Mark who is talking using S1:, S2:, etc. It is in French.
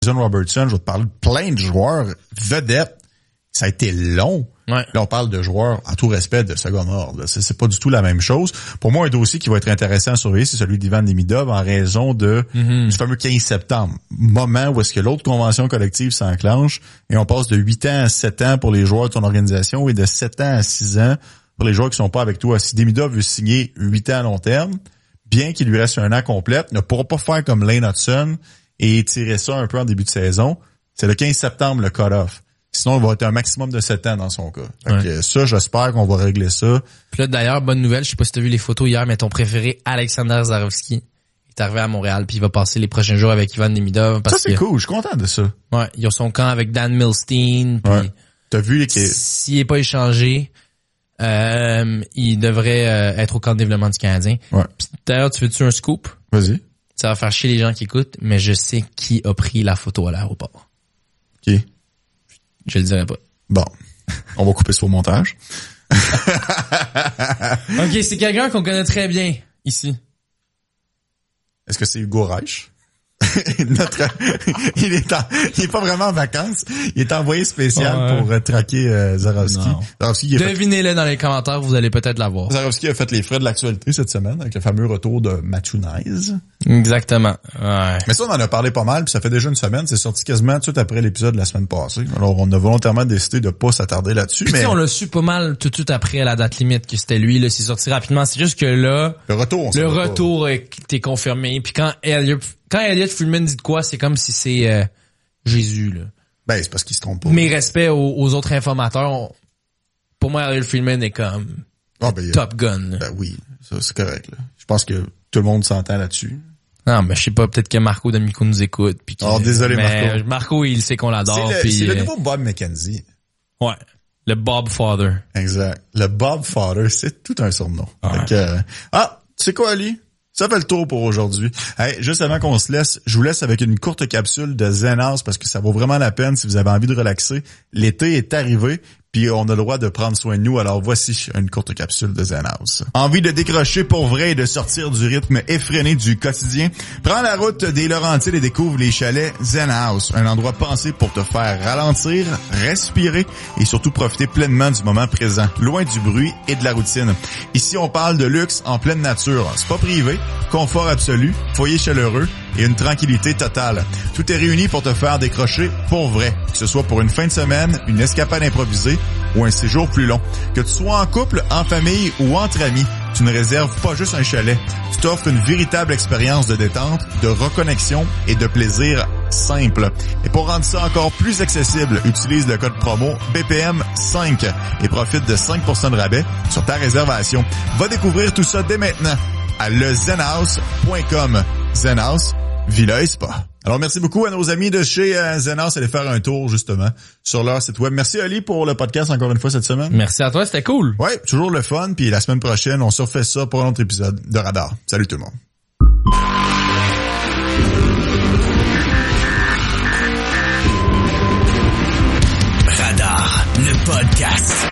S1: Jason Robertson, je vais te parler de plein de joueurs vedettes. Ça a été long.
S2: Ouais.
S1: Là, on parle de joueurs, à tout respect, de second ordre. C'est pas du tout la même chose. Pour moi, un dossier qui va être intéressant à surveiller, c'est celui d'Ivan Demidov en raison du fameux 15 septembre. Moment où est-ce que l'autre convention collective s'enclenche et on passe de 8 ans à 7 ans pour les joueurs de ton organisation et de 7 ans à 6 ans pour les joueurs qui sont pas avec toi. Si Demidov veut signer 8 ans à long terme, bien qu'il lui reste un an complet, ne pourra pas faire comme Lane Hudson et tirer ça un peu en début de saison. C'est le 15 septembre le cut-off. Sinon, il va être un maximum de 7 ans dans son cas. Fait que ça, j'espère qu'on va régler ça.
S2: Puis là, d'ailleurs, bonne nouvelle, je sais pas si t'as vu les photos hier, mais ton préféré, Alexander Zarovski, est arrivé à Montréal, puis il va passer les prochains jours avec Ivan Demidov.
S1: Ça, c'est cool, je suis content de ça.
S2: Ouais, ils ont son camp avec Dan Milstein, puis
S1: t'as vu
S2: s'il est pas échangé, il devrait être au camp de développement du Canadien.
S1: Ouais.
S2: Puis, d'ailleurs, tu veux-tu un scoop?
S1: Vas-y.
S2: Ça va faire chier les gens qui écoutent, mais je sais qui a pris la photo à l'aéroport.
S1: OK.
S2: Je le dirai pas.
S1: Bon. On va couper ça au montage.
S2: OK, c'est quelqu'un qu'on connaît très bien ici.
S1: Est-ce que c'est Hugo Reich? Il est pas vraiment en vacances. Il est envoyé spécial pour traquer Zarovski. Zarovski
S2: devinez-le dans les commentaires, vous allez peut-être l'avoir.
S1: Zarovski a fait les frais de l'actualité cette semaine avec le fameux retour de Matuniz.
S2: Exactement. Ouais.
S1: Mais ça, on en a parlé pas mal, puis ça fait déjà une semaine. C'est sorti quasiment tout après l'épisode de la semaine passée. Alors, on a volontairement décidé de pas s'attarder là-dessus.
S2: Puis mais on l'a su pas mal tout de suite après la date limite que c'était lui. Là, c'est sorti rapidement. C'est juste que là,
S1: le retour
S2: était confirmé. Puis quand Elliot Friedman dit de quoi, c'est comme si c'est Jésus, là.
S1: Ben, c'est parce qu'il se trompe pas.
S2: Mes respects aux autres informateurs. Pour moi, Elliot Friedman est comme Top Gun.
S1: Ben oui, ça c'est correct. Là. Je pense que tout le monde s'entend là-dessus.
S2: Non, mais je sais pas, peut-être que Marco D'Amico nous écoute. Puis
S1: désolé,
S2: Marco. Marco, il sait qu'on l'adore.
S1: C'est le nouveau Bob McKenzie.
S2: Ouais. Le Bob Father.
S1: Exact. Le Bob Father, c'est tout un surnom. Tu sais quoi, Ali? Ça fait le tour pour aujourd'hui. Hey, juste avant qu'on se laisse, je vous laisse avec une courte capsule de Zen House parce que ça vaut vraiment la peine si vous avez envie de relaxer. L'été est arrivé, puis on a le droit de prendre soin de nous. Alors voici une courte capsule de Zen House. Envie de décrocher pour vrai et de sortir du rythme effréné du quotidien? Prends la route des Laurentides et découvre les chalets Zen House, un endroit pensé pour te faire ralentir, respirer et surtout profiter pleinement du moment présent, loin du bruit et de la routine. Ici, on parle de luxe en pleine nature. Spa privé, confort absolu, foyer chaleureux et une tranquillité totale. Tout est réuni pour te faire décrocher pour vrai, que ce soit pour une fin de semaine, une escapade improvisée ou un séjour plus long. Que tu sois en couple, en famille ou entre amis, tu ne réserves pas juste un chalet. Tu t'offres une véritable expérience de détente, de reconnexion et de plaisir simple. Et pour rendre ça encore plus accessible, utilise le code promo BPM5 et profite de 5% de rabais sur ta réservation. Va découvrir tout ça dès maintenant à lezenhouse.com. Zenhouse, Villa et Spa. Alors, merci beaucoup à nos amis de chez Zenhouse. Allez faire un tour, justement, sur leur site web. Merci, Ali, pour le podcast encore une fois cette semaine.
S2: Merci à toi, c'était cool.
S1: Ouais, toujours le fun. Puis la semaine prochaine, on se refait ça pour un autre épisode de Radar. Salut tout le monde.
S3: Radar, le podcast.